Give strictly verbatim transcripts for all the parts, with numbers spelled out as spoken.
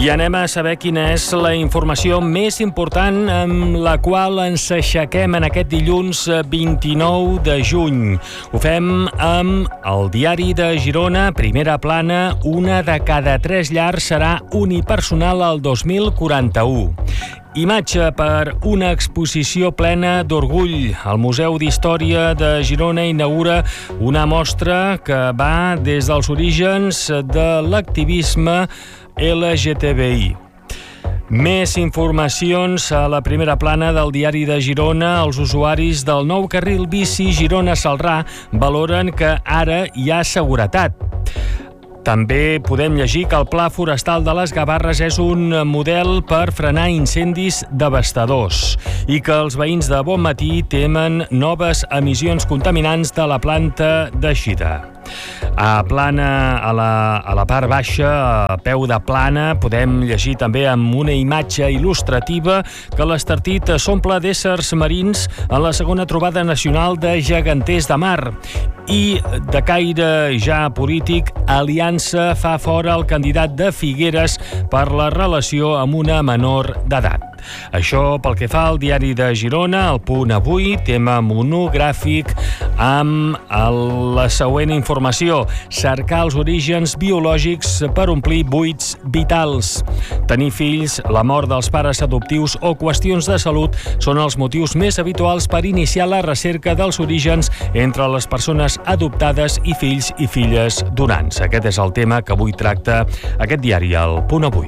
I anem a saber quina és la informació més important amb la qual ens aixequem en aquest dilluns vint-i-nou de juny. Ho fem amb el Diari de Girona, primera plana, una de cada tres llars serà unipersonal al dos mil quaranta-u. Imatge per una exposició plena d'orgull. El Museu d'Història de Girona inaugura una mostra que va des dels orígens de l'activisme L G T B I. Més informacions a la primera plana del Diari de Girona. Els usuaris del nou carril bici Girona-Celrà valoren que ara hi ha seguretat. També podem llegir que el Pla Forestal de les Gavarres és un model per frenar incendis devastadors i que els veïns de Bonmatí temen noves emissions contaminants de la planta de Xira. A plana, a la, a la part baixa, a peu de plana, podem llegir també amb una imatge il·lustrativa que l'Estartit s'omple d'éssers marins en la segona trobada nacional de geganters de mar. I de caire ja polític, Aliança fa fora el candidat de Figueres per la relació amb una menor d'edat. Això pel que fa al Diari de Girona, el Punt Avui, tema monogràfic amb el, la següent informació: cercar els orígens biològics per omplir buits vitals. Tenir fills, la mort dels pares adoptius o qüestions de salut són els motius més habituals per iniciar la recerca dels orígens entre les persones adoptades i fills i filles donants. Aquest és el tema que avui tracta aquest diari, el Punt Avui.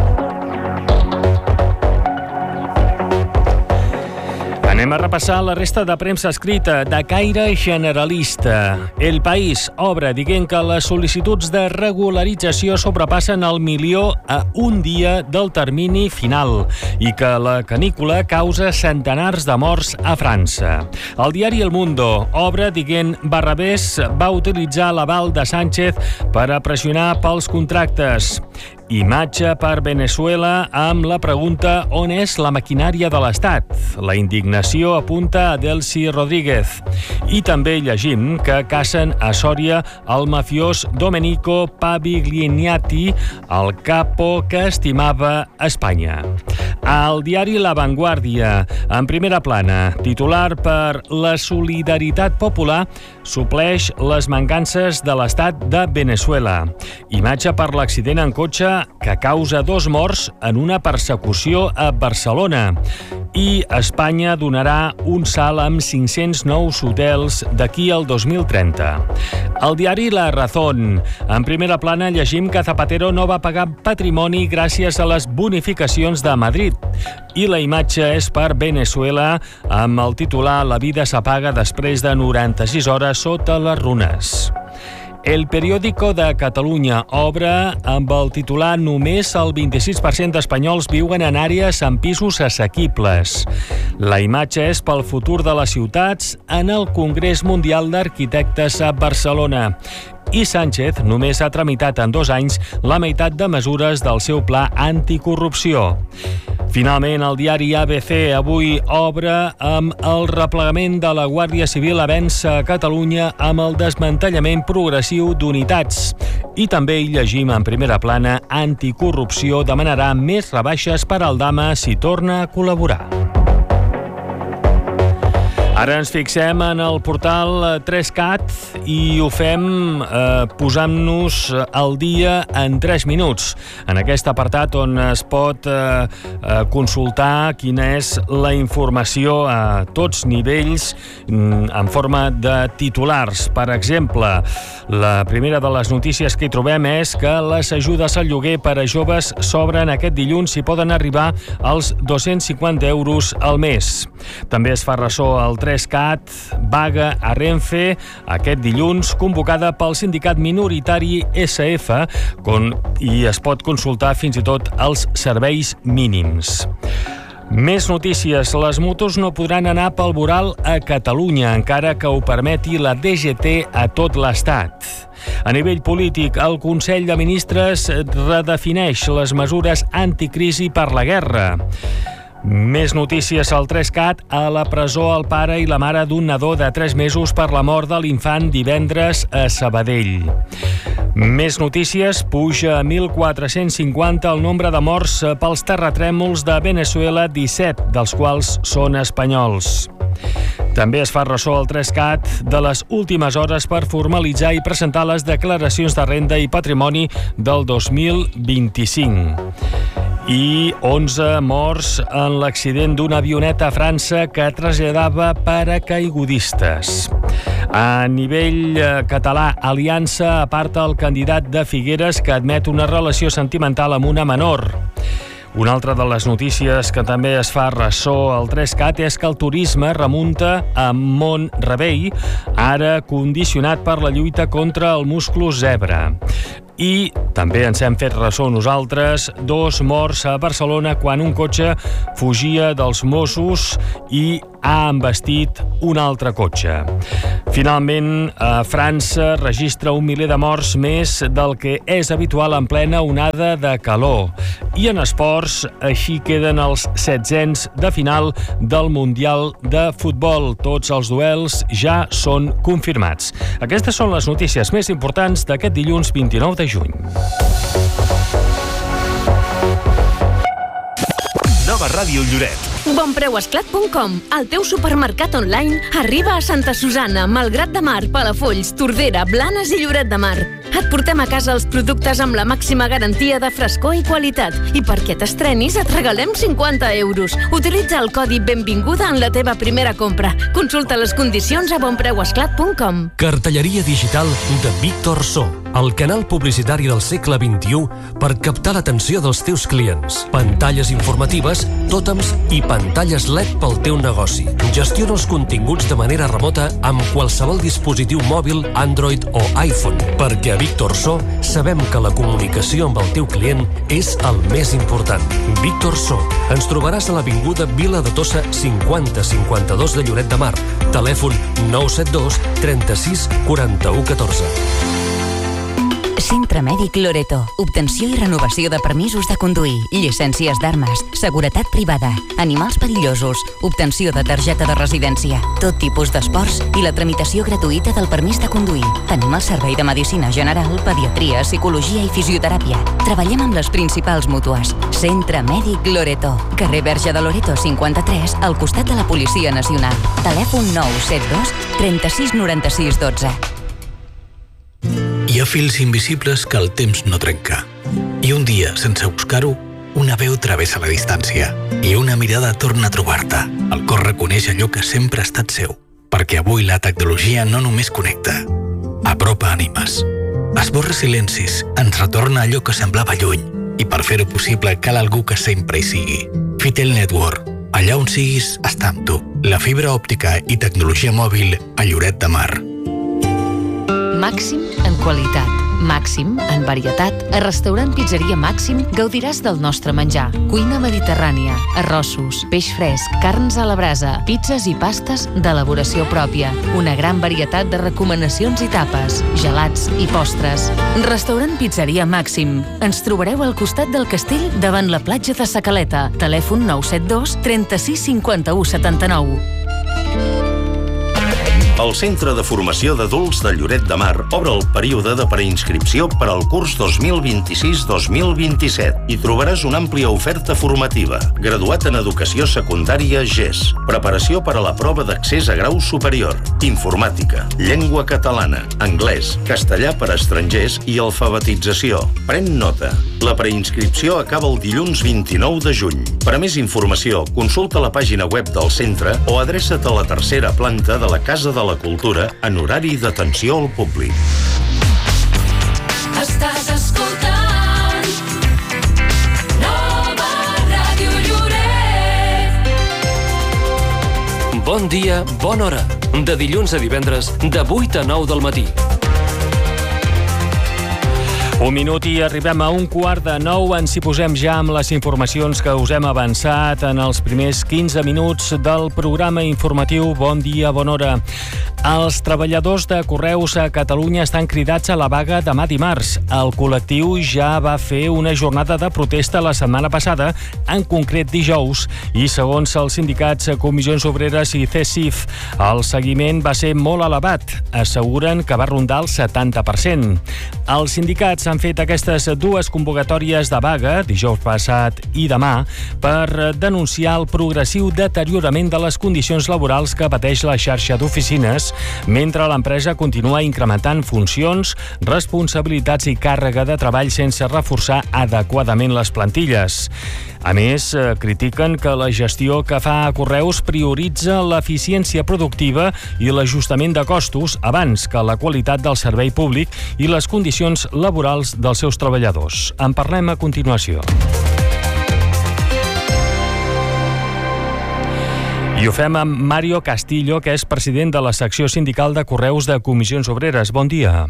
Anem a repassar la resta de premsa escrita de caire generalista. El País obre dient que les sol·licituds de regularització sobrepassen el milió a un dia del termini final i que la canícula causa centenars de morts a França. El diari El Mundo obre dient Barrabés va utilitzar l'aval de Sánchez per a pressionar pels contractes. Imatge per Venezuela amb la pregunta on és la maquinària de l'Estat. La indignació apunta a Delcy Rodríguez. I també llegim que cacen a Sòria el mafiós Domenico Pavigliati, el capo que estimava Espanya. Al diari La Vanguardia, en primera plana, titular per la solidaritat popular supleix les mancances de l'Estat de Venezuela. Imatge per l'accident en cotxe que causa dos morts en una persecució a Barcelona. I Espanya donarà un salt amb cinc-cents nous hotels d'aquí al dos mil trenta. Al diari La Razón, en primera plana llegim que Zapatero no va pagar patrimoni gràcies a les bonificacions de Madrid. I la imatge és per Venezuela amb el titular La vida s'apaga després de noranta-sis hores sota les runes. El Periódico de Catalunya obre amb el titular Només el vint-i-sis per cent d'espanyols viuen en àrees amb pisos assequibles. La imatge és pel futur de les ciutats en el Congrés Mundial d'Arquitectes a Barcelona. I Sánchez només ha tramitat en dos anys la meitat de mesures del seu pla anticorrupció. Finalment, el diari A B C avui obre amb el replegament de la Guàrdia Civil avança a Catalunya amb el desmantellament progressiu d'unitats. I també hi llegim en primera plana Anticorrupció demanarà més rebaixes per al Dama si torna a col·laborar. Ara ens fixem en el portal tres cat i ho fem eh, posant-nos al dia en tres minuts. En aquest apartat on es pot eh, eh, consultar quina és la informació a tots nivells en forma de titulars. Per exemple, la primera de les notícies que hi trobem és que les ajudes al lloguer per a joves s'obren aquest dilluns i poden arribar als dos-cents cinquanta euros al mes. També es fa ressò al tres cat, vaga a Renfe aquest dilluns, convocada pel sindicat minoritari S F i es pot consultar fins i tot els serveis mínims. Més notícies. Les motos no podran anar pel voral a Catalunya, encara que ho permeti la D G T a tot l'Estat. A nivell polític, el Consell de Ministres redefineix les mesures anticrisi per la guerra. Més notícies al tres-cat. A la presó el pare i la mare d'un nadó de tres mesos per la mort de l'infant divendres a Sabadell. Més notícies. Puja a mil quatre-cents cinquanta el nombre de morts pels terratrèmols de Venezuela, disset dels quals són espanyols. També es fa ressò al tres-cat de les últimes hores per formalitzar i presentar les declaracions de renda i patrimoni del dos mil vint-i-cinc. I onze morts en l'accident d'una avioneta a França que traslladava paracaigudistes. A nivell català, Aliança aparta el candidat de Figueres que admet una relació sentimental amb una menor. Una altra de les notícies que també es fa ressò al tres-cat és que el turisme remunta a Mont-rebei, ara condicionat per la lluita contra el musclo zebra. I també ens hem fet ressò nosaltres, dos morts a Barcelona quan un cotxe fugia dels Mossos i ha embestit un altre cotxe. Finalment, a França registra un miler de morts més del que és habitual en plena onada de calor. I en esports, així queden els setzents de final del Mundial de Futbol. Tots els duels ja són confirmats. Aquestes són les notícies més importants d'aquest dilluns vint-i-nou de juny. Nova Ràdio Lloret. Bonpreuesclat punt com, el teu supermercat online, arriba a Santa Susanna, Malgrat de Mar, Palafolls, Tordera, Blanes i Lloret de Mar. Et portem a casa els productes amb la màxima garantia de frescor i qualitat. I perquè t'estrenis et regalem cinquanta euros. Utilitza el codi Benvinguda en la teva primera compra. Consulta les condicions a bonpreuesclat punt com. Cartelleria digital de Víctor So, el canal publicitari del segle vint-i-u per captar l'atenció dels teus clients. Pantalles informatives, tòtems i pantalles L E D pel teu negoci. Gestiona els continguts de manera remota amb qualsevol dispositiu mòbil, Android o iPhone, perquè a Víctor So sabem que la comunicació amb el teu client és el més important. Víctor So. Ens trobaràs a l'avinguda Vila de Tossa cinquanta cinquanta-dos de Lloret de Mar. Telèfon nou set dos trenta-sis quaranta-u catorze. Centre Mèdic Loreto. Obtenció i renovació de permisos de conduir, llicències d'armes, seguretat privada, animals perillosos, obtenció de targeta de residència, tot tipus d'esports i la tramitació gratuïta del permís de conduir. Tenim el servei de medicina general, pediatria, psicologia i fisioteràpia. Treballem amb les principals mútues. Centre Mèdic Loreto. Carrer Verge de Loreto cinquanta-tres, al costat de la Policia Nacional. Telèfon nou set dos trenta-sis noranta-sis dotze. Hi ha fils invisibles que el temps no trenca. I un dia, sense buscar-ho, una veu travessa la distància i una mirada torna a trobar-te. El cor reconeix allò que sempre ha estat seu, perquè avui la tecnologia no només connecta, apropa ànimes, esborra silencis, ens retorna allò que semblava lluny, i per fer-ho possible cal algú que sempre hi sigui. Fitel Network. Allà on siguis, està amb tu. La fibra òptica i tecnologia mòbil a Lloret de Mar. Màxim en qualitat, màxim en varietat. A Restaurant Pizzeria Màxim gaudiràs del nostre menjar. Cuina mediterrània, arrossos, peix fresc, carns a la brasa, pizzas i pastes d'elaboració pròpia. Una gran varietat de recomanacions i tapes, gelats i postres. Restaurant Pizzeria Màxim. Ens trobareu al costat del castell davant la platja de Sa Caleta. Telèfon nou set dos trenta-sis cinquanta-u setanta-nou. El Centre de Formació d'Adults de Lloret de Mar obre el període de preinscripció per al curs dos mil vint-i-sis dos mil vint-i-set i trobaràs una àmplia oferta formativa. Graduat en Educació Secundària G E S, preparació per a la prova d'accés a grau superior, informàtica, llengua catalana, anglès, castellà per a estrangers i alfabetització. Pren nota. La preinscripció acaba el dilluns vint-i-nou de juny. Per a més informació, consulta la pàgina web del centre o adreça't a la tercera planta de la Casa de la Cultura en horari d'atenció al públic. Estàs escoltant Nova Ràdio Lloret. Bon dia, bona hora. De dilluns a divendres, de vuit a nou del matí. Un minut i arribem a un quart de nou. Ens hi posem ja amb les informacions que us hem avançat en els primers quinze minuts del programa informatiu Bon dia, bona hora. Els treballadors de Correus a Catalunya estan cridats a la vaga demà dimarts. El col·lectiu ja va fer una jornada de protesta la setmana passada, en concret dijous, i segons els sindicats Comissions Obreres i C E S I F, el seguiment va ser molt elevat. Asseguren que va rondar el setanta per cent. Els sindicats han fet aquestes dues convocatòries de vaga, dijous passat i demà, per denunciar el progressiu deteriorament de les condicions laborals que pateix la xarxa d'oficines, mentre l'empresa continua incrementant funcions, responsabilitats i càrrega de treball sense reforçar adequadament les plantilles. A més, critiquen que la gestió que fa a Correus prioritza l'eficiència productiva i l'ajustament de costos abans que la qualitat del servei públic i les condicions laborals dels seus treballadors. En parlem a continuació. I ho fem amb Mario Castillo, que és president de la secció sindical de Correus de Comissions Obreres. Bon dia.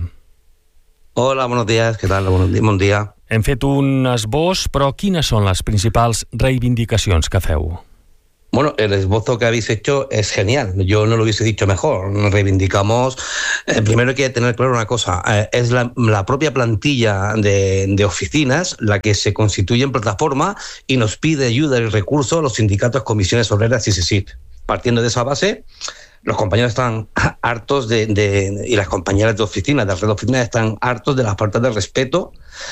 Hola, buenos días. ¿Qué tal? Bon dia. Hem fet un esbós, però quines són les principals reivindicacions que feu? Bueno, el esbozo que habéis hecho es genial. Yo no lo hubiese dicho mejor. Reivindicamos... Eh, primero hay que tener claro una cosa. Eh, es la, la propia plantilla de, de oficinas la que se constituye en plataforma y nos pide ayuda y recursos a los sindicatos, comisiones obreras y C E S I F. Partiendo de esa base, los compañeros están hartos de, de, y las compañeras de oficina, de red de oficinas, están hartos de la falta de respeto,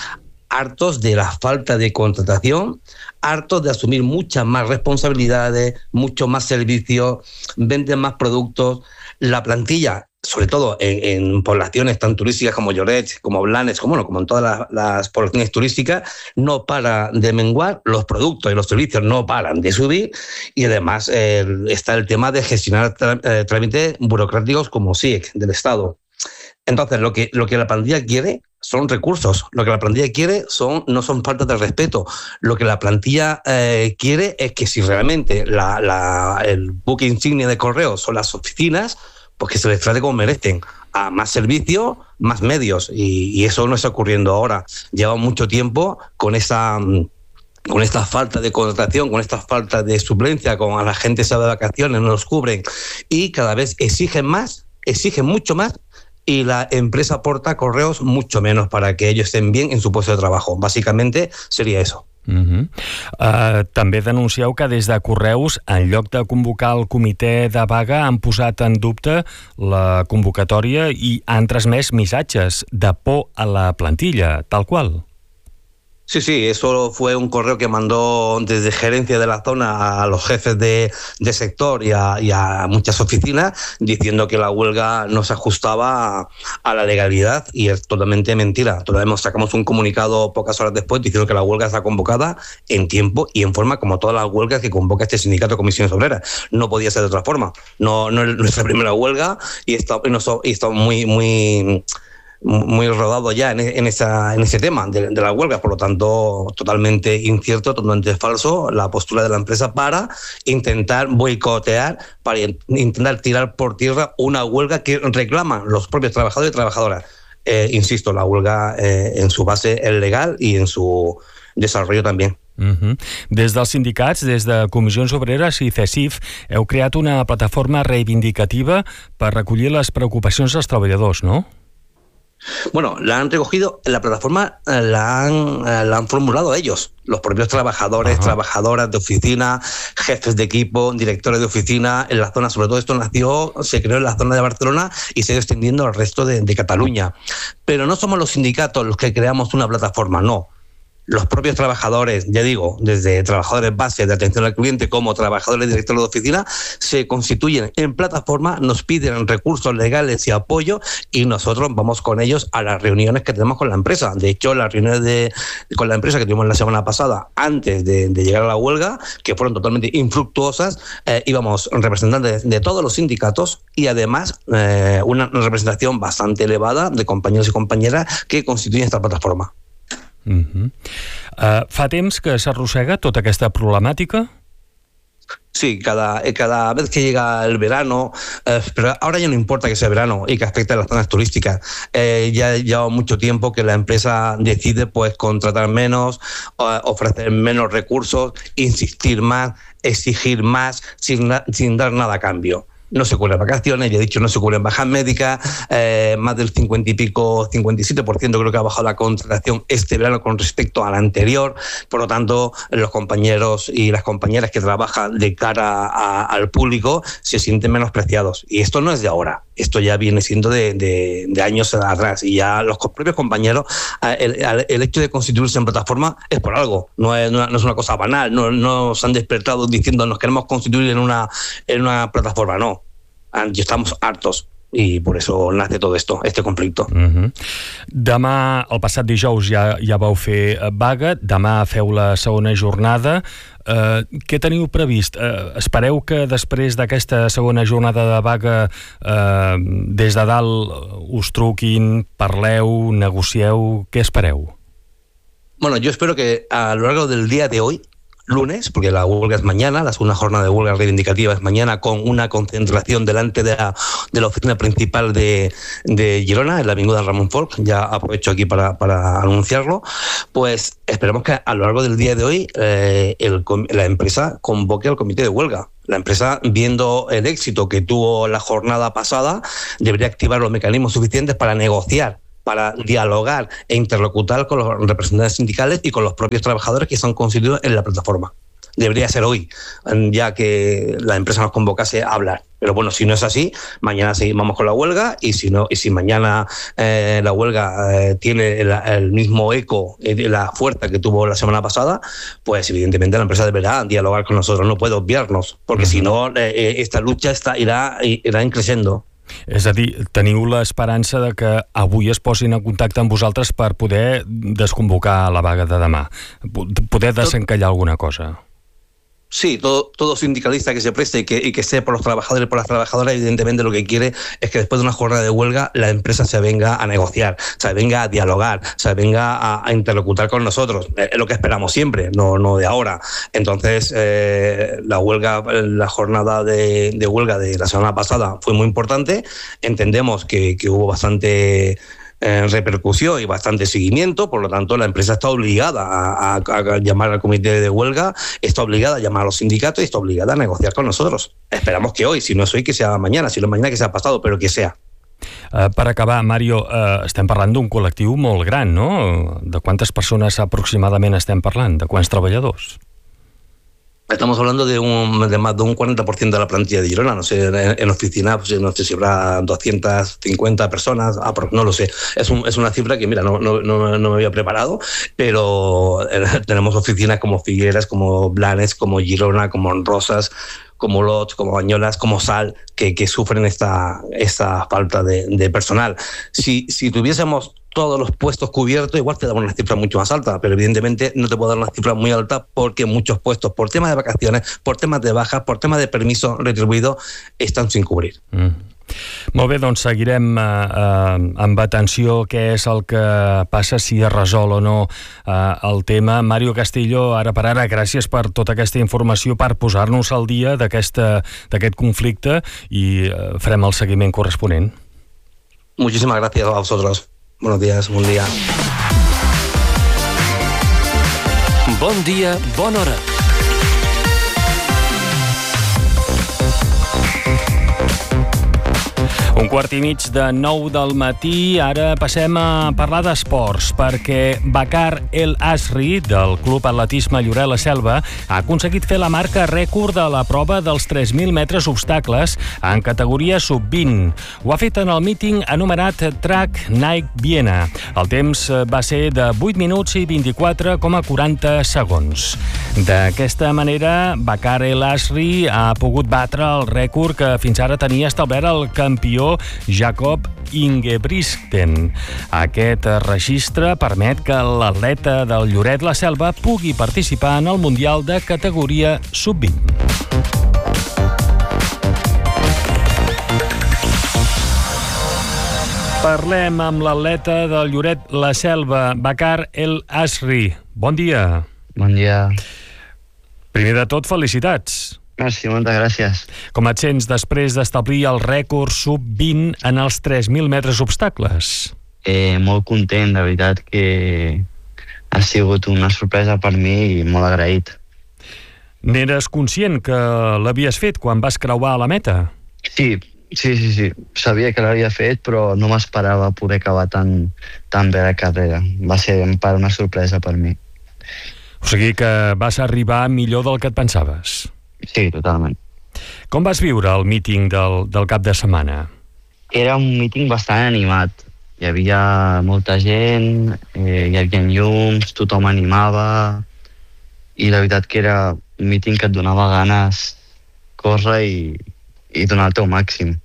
hartos de la falta de contratación, hartos de asumir muchas más responsabilidades, mucho más servicios, venden más productos. La plantilla, sobre todo en, en poblaciones tan turísticas como Lloret, como Blanes, como, bueno, como en todas las, las poblaciones turísticas, no para de menguar, los productos y los servicios no paran de subir, y además eh, está el tema de gestionar eh, trámites burocráticos como S I E C del Estado. Entonces, lo que, lo que la plantilla quiere son recursos. Lo que la plantilla quiere son, no son faltas de respeto. Lo que la plantilla eh, quiere es que si realmente la, la, el buque insignia de Correos son las oficinas, pues que se les trate como merecen, a más servicio, más medios. Y, y eso no está ocurriendo ahora. Lleva mucho tiempo con esa... con esta falta de contratación, con esta falta de suplencia, con a la gente se va de vacaciones, no los cubren, y cada vez exigen más, exigen mucho más, y la empresa aporta a Correos mucho menos para que ellos estén bien en su puesto de trabajo. Básicamente sería eso. Uh-huh. Uh, també denuncieu que des de Correus, en lloc de convocar el comitè de vaga, han posat en dubte la convocatòria i han transmès missatges de por a la plantilla, tal qual. Sí, sí, eso fue un correo que mandó desde gerencia de la zona a los jefes de, de sector y a, y a muchas oficinas, diciendo que la huelga no se ajustaba a, a la legalidad, y es totalmente mentira. Todavía sacamos un comunicado pocas horas después diciendo que la huelga está convocada en tiempo y en forma como todas las huelgas que convoca este sindicato de Comisiones Obreras. No podía ser de otra forma. No, no es nuestra primera huelga y está, y está muy... muy muy rodado ya en, en, esa, en ese tema de, de la huelga, por lo tanto totalmente incierto, totalmente falso la postura de la empresa para intentar boicotear, para intentar tirar por tierra una huelga que reclaman los propios trabajadores y trabajadoras. Eh, insisto, la huelga eh, en su base es legal y en su desarrollo también. Uh-huh. Des dels sindicats, des de Comissions Obreres i C E S I F, heu creat una plataforma reivindicativa per recollir les preocupacions dels treballadors, no? Bueno, la han recogido, la plataforma la han, la han formulado ellos, los propios trabajadores, Ajá. trabajadoras de oficina, jefes de equipo, directores de oficina, en la zona, sobre todo esto nació, se creó en la zona de Barcelona y se ha ido extendiendo al resto de, de Cataluña. Pero no somos los sindicatos los que creamos una plataforma, no. Los propios trabajadores, ya digo, desde trabajadores base de atención al cliente como trabajadores directores de oficina, se constituyen en plataforma, nos piden recursos legales y apoyo, y nosotros vamos con ellos a las reuniones que tenemos con la empresa. De hecho, las reuniones de, con la empresa que tuvimos la semana pasada, antes de, de llegar a la huelga, que fueron totalmente infructuosas, eh, íbamos representantes de, de todos los sindicatos y además eh, una representación bastante elevada de compañeros y compañeras que constituyen esta plataforma. Uh-huh. Uh, fa temps que s'arrossega tota aquesta problemàtica? Sí, Sí, cada, cada vez que llega el verano, eh, pero ahora ya no importa que sea verano y que afecte a las zonas turísticas. Eh, ya lleva mucho tiempo que la empresa decide pues contratar menos, eh, ofrecer menos recursos, insistir más, exigir más, sin, sin dar nada a cambio. No se cubren vacaciones, ya he dicho, no se cubren bajas médicas, eh, más del cincuenta y pico, cincuenta y siete por ciento creo que ha bajado la contratación este verano con respecto al anterior. Por lo tanto, los compañeros y las compañeras que trabajan de cara a, al público se sienten menospreciados. Y esto no es de ahora, esto ya viene siendo de, de, de años atrás. Y ya los propios compañeros, el, el hecho de constituirse en plataforma es por algo, no es, no es una cosa banal, no, no se han despertado diciendo nos queremos constituir en una, en una plataforma, no. Y estamos hartos i per això nace tot esto, este conflicte. Uh-huh. Demà, el passat dijous, ja, ja vau fer vaga, demà feu la segona jornada. Uh, què teniu previst? Uh, espereu que després d'aquesta segona jornada de vaga uh, des de dalt us truquin, parleu, negocieu? Què espereu? Bueno, yo espero que a lo largo del día de hoy, lunes, porque la huelga es mañana, la segunda jornada de huelga reivindicativa es mañana, con una concentración delante de la, de la oficina principal de, de Girona, en la avinguda Ramon Folch, ya aprovecho aquí para, para anunciarlo, pues esperemos que a lo largo del día de hoy eh, el, la empresa convoque al comité de huelga. La empresa, viendo el éxito que tuvo la jornada pasada, debería activar los mecanismos suficientes para negociar, para dialogar e interlocutar con los representantes sindicales y con los propios trabajadores que se han constituido en la plataforma. Debería ser hoy, ya que la empresa nos convocase a hablar. Pero bueno, si no es así, mañana seguimos con la huelga, y si no, y si mañana eh, la huelga eh, tiene el, el mismo eco y la fuerza que tuvo la semana pasada, pues evidentemente la empresa deberá dialogar con nosotros, no puede obviarnos, porque uh-huh. si no, eh, esta lucha está, irá, irá increciendo. És a dir, teniu l'esperança de que avui es posin en contacte amb vosaltres per poder desconvocar la vaga de demà, poder desencallar alguna cosa. Sí, todo, todo sindicalista que se preste y que, y que esté por los trabajadores y por las trabajadoras, evidentemente lo que quiere es que después de una jornada de huelga la empresa se venga a negociar, se venga a dialogar, se venga a, a interlocutar con nosotros. Es lo que esperamos siempre, no, no de ahora. Entonces, eh, la huelga, la jornada de, de huelga de la semana pasada fue muy importante. Entendemos que, que hubo bastante Eh, repercusión y bastante seguimiento, por lo tanto la empresa está obligada a, a, a llamar al comité de huelga, está obligada a llamar a los sindicatos y está obligada a negociar con nosotros. Esperamos que hoy, si no es hoy, que sea mañana, si no es mañana, que sea pasado, però que sea. Uh, per acabar, Mario, uh, estem parlant d'un col·lectiu molt gran, no? De quantes persones aproximadament estem parlant? De quants treballadors? Estamos hablando de, un, de más de un cuarenta por ciento de la plantilla de Girona, no sé, en, en oficina, pues, no sé si habrá doscientas cincuenta personas, ah, no lo sé, es, un, es una cifra que, mira, no, no, no, no me había preparado, pero eh, tenemos oficinas como Figueras, como Blanes, como Girona, como Rosas, como Lot, como Bañolas, como Sal, que, que sufren esta, esta falta de, de personal. Si, si tuviésemos todos los puestos cubiertos, igual te daba una cifra mucho más alta, pero evidentemente no te puedo dar una cifra muy alta porque muchos puestos, por temas de vacaciones, por temas de bajas, por temas de permiso retribuïdo, estan sin cobrir. Mm. Molt bé, doncs seguirem eh, eh, amb atenció què és el que passa, si es resol o no eh, el tema. Mario Castillo, ara per ara, gràcies per tota aquesta informació, per posar-nos al dia d'aquest conflicte, i eh, farem el seguiment corresponent. Muchísimas gracias a vosotros. Buenos días, bon dia. Bon dia, bona hora. Un quart i mig de nou del matí, ara passem a parlar d'esports, perquè Bakar El Asri, del Club Atletisme Lloret La Selva, ha aconseguit fer la marca rècord de la prova dels tres mil metres obstacles en categoria sub vint. Ho ha fet en el míting anomenat Track Nike Viena. El temps va ser de vuit minuts i vint-i-quatre coma quaranta segons. D'aquesta manera, Bakar El Asri ha pogut batre el rècord que fins ara tenia establert el campió Jakob Ingebrigtsen. Aquest registre permet que l'atleta del Lloret La Selva pugui participar en el Mundial de categoria sub vint. Parlem amb l'atleta del Lloret La Selva, Bakar El Asri. Bon dia. Bon dia. Primer de tot, felicitats. Merci, moltes gràcies. Com et sents després d'establir el rècord sub vint en els tres mil metres obstacles? Eh, molt content, de veritat que ha sigut una sorpresa per mi i molt agraït. N'eres conscient que l'havies fet quan vas creuar la meta? Sí, sí, sí, sí. Sabia que l'havia fet, però no m'esperava poder acabar tan, tan bé la carrera. Va ser en part una sorpresa per mi. O sigui que vas arribar millor del que et pensaves? Sí, totalment. Com vas viure el míting del, del cap de setmana? Era un míting bastant animat. Hi havia molta gent, eh, hi havia llums, tothom animava, i la veritat que era un míting que et donava ganes córrer i, i donar el teu màxim.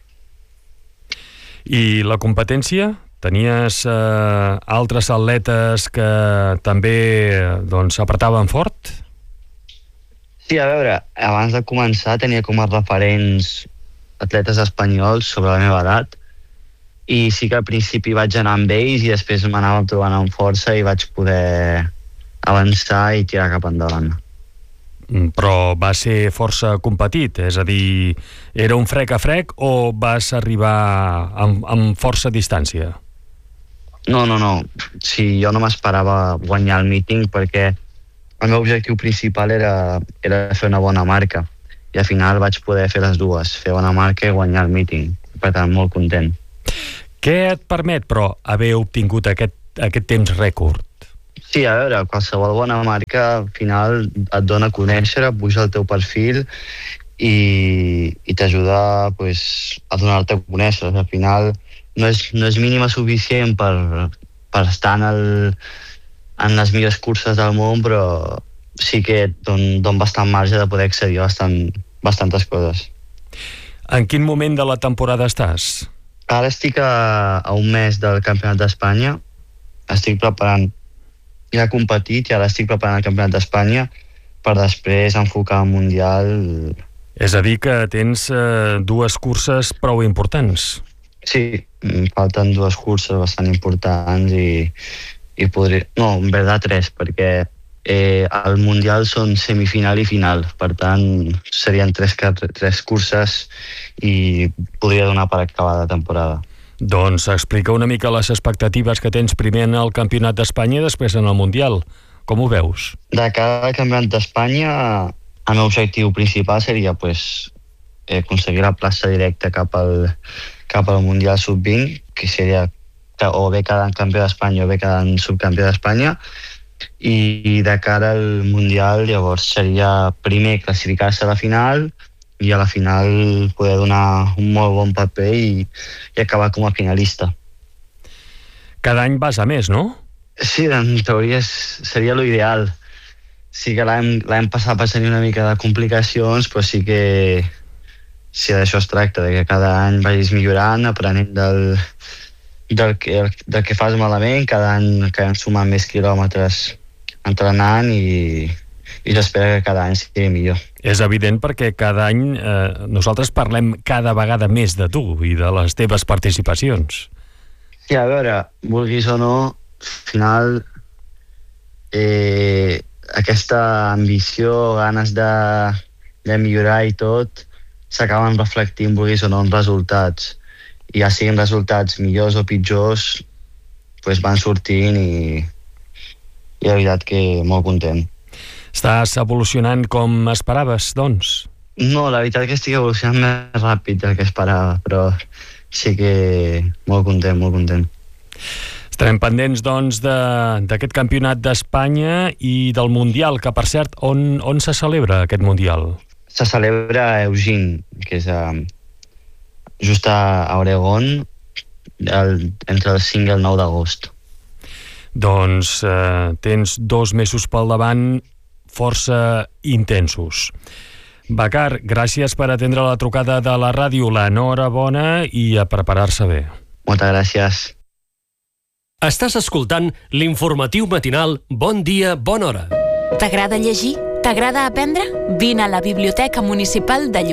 I la competència? Tenies eh, altres atletes que també doncs, apretaven fort? Sí, a veure, abans de començar tenia com a referents atletes espanyols sobre la meva edat, i sí que al principi vaig anar amb ells i després m'anava trobant amb força i vaig poder avançar i tirar cap endavant. Però va ser força competit, és a dir, era un frec a frec o vas arribar amb, amb força distància? No, no, no. Sí, jo no m'esperava guanyar el míting perquè el meu objectiu principal era, era fer una bona marca i al final vaig poder fer les dues, fer bona marca i guanyar el míting. Per tant, molt content. Què et permet, però, haver obtingut aquest, aquest temps rècord? Sí, a veure, qualsevol bona marca al final et dona a conèixer, puja el teu perfil i, i t'ajuda pues, a donar-te a conèixer. Al final no és, no és mínima suficient per, per estar en, el, en les millors curses del món, però sí que et don, don bastant marge de poder accedir a bastant, bastantes coses. En quin moment de la temporada estàs? Ara estic a, a un mes del Campionat d'Espanya. Estic preparant, ja he competit i ara estic preparant el Campionat d'Espanya per després enfocar el Mundial. És a dir, que tens eh, dues curses prou importants. Sí, em falten dues curses bastant importants i, i podré... No, en veritat tres, perquè eh, el Mundial són semifinal i final, per tant serien tres, tres curses i podria donar per acabar la temporada. Doncs explica una mica les expectatives que tens primer en el Campionat d'Espanya i després en el Mundial. Com ho veus? De cara al Campionat d'Espanya, el meu objectiu principal seria pues, eh, aconseguir la plaça directa cap al, cap al Mundial sub vint, que seria o bé quedant campió d'Espanya o bé quedant subcampió d'Espanya, i de cara al Mundial llavors seria primer classificar-se a la final i a la final poder donar un molt bon paper i, i acabar com a finalista. Cada any vas a més, no? Sí, en teoria seria l'ideal. Sí que l'any passat vaig tenir una mica de complicacions, però sí que sí, d'això es tracta, de que cada any vagis millorant, aprenent del, del, que, del que fas malament, cada any que sumant més quilòmetres entrenant i, i s'espera que cada any sigui millor. És evident perquè cada any eh, nosaltres parlem cada vegada més de tu i de les teves participacions. Sí, a veure, vulguis o no, al final eh, aquesta ambició, ganes de, de millorar i tot, s'acaben reflectint, vulguis o no, en resultats. I ja siguin resultats millors o pitjors, pues van sortint i, i la veritat que molt content. Estàs evolucionant com esperaves, doncs? No, la veritat que estic evolucionant més ràpid del que esperava, però sí que molt content, molt content. Estarem pendents, doncs, d'aquest campionat d'Espanya i del Mundial, que, per cert, on, on se celebra aquest Mundial? Se celebra a Eugene, que és a, just a Oregon, el, entre el cinc i el nou d'agost. Doncs eh, tens dos mesos pel davant força intensos. Bacar, gràcies per atendre la trucada de la ràdio, l'enhorabona i a preparar-se bé. Moltes gràcies. Estàs escoltant l'informatiu matinal Bon Dia, Bona Hora. T'agrada llegir? T'agrada aprendre? Vine a la Biblioteca Municipal de Lloret.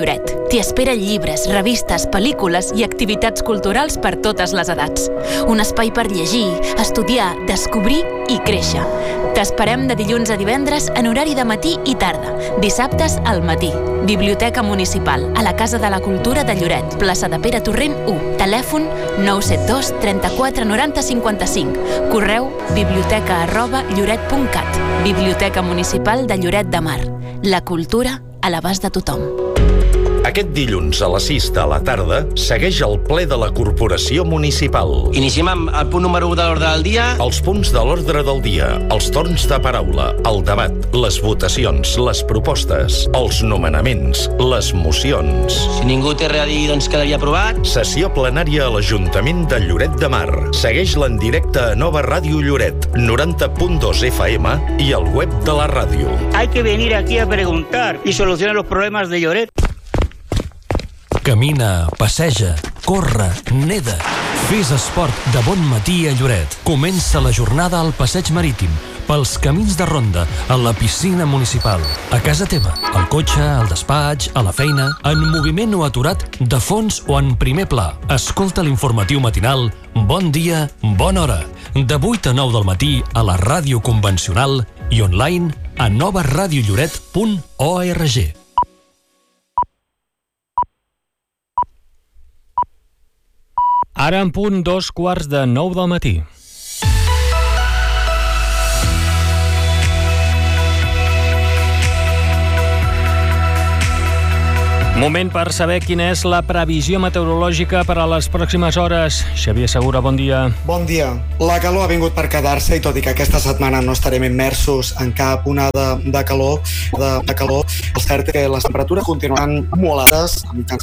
T'hi esperen llibres, revistes, pel·lícules i activitats culturals per totes les edats. Un espai per llegir, estudiar, descobrir i créixer. T'esperem de dilluns a divendres en horari de matí i tarda, dissabtes al matí. Biblioteca Municipal, a la Casa de la Cultura de Lloret, plaça de Pere Torrent u, telèfon nou set dos trenta-quatre noranta cinquanta-cinc, correu biblioteca arroba lloret punt cat. Biblioteca Municipal de Lloret de Mar. La cultura a l'abast de tothom. Aquest dilluns a les sis de la tarda segueix el ple de la Corporació Municipal. Iniciem amb el punt número u de l'ordre del dia. Els punts de l'ordre del dia, els torns de paraula, el debat, les votacions, les propostes, els nomenaments, les mocions. Si ningú té res a dir, doncs quedaria aprovat. Sessió plenària a l'Ajuntament de Lloret de Mar. Segueix-la en directe a Nova Ràdio Lloret, noranta punt dos F M i al web de la ràdio. Hay que venir aquí a preguntar y solucionar los problemas de Lloret. Camina, passeja, corre, neda. Fes esport de bon matí a Lloret. Comença la jornada al passeig marítim, pels camins de ronda, a la piscina municipal, a casa teva, al cotxe, al despatx, a la feina, en moviment o aturat, de fons o en primer pla. Escolta l'informatiu matinal Bon dia, bona hora, de vuit a nou del matí a la ràdio convencional i online a nova radio lloret punt org. Ara en punt dos quarts de nou del matí. Moment per saber quina és la previsió meteorològica per a les pròximes hores. Xavier Segura, bon dia. Bon dia. La calor ha vingut per quedar-se i tot i que aquesta setmana no estarem immersos en cap onada de calor, de, de calor, el cert és que les temperatures continuaran molt altes, mitjançant